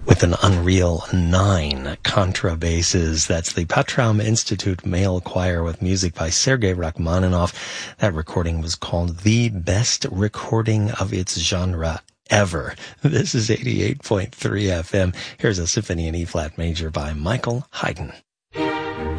with an unreal 9 contrabasses. That's the Patram Institute Male Choir with music by Sergei Rachmaninoff. That recording was called The Best Recording of Its Genre Ever. This is 88.3 FM. Here's a Symphony in E-flat major by Michael Haydn.